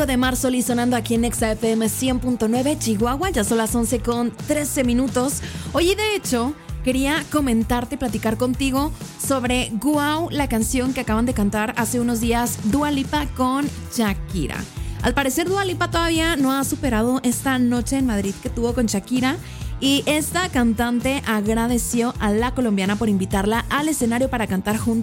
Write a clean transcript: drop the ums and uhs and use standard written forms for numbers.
5 de marzo, sonando aquí en Nexa FM 100.9 Chihuahua. Ya son las 11:13. Oye, de hecho, quería comentarte, platicar contigo sobre Guau, la canción que acaban de cantar hace unos días Dua Lipa con Shakira. Al parecer, Dua Lipa todavía no ha superado esta noche en Madrid que tuvo con Shakira. Y esta cantante agradeció a la colombiana por invitarla al escenario para cantar junto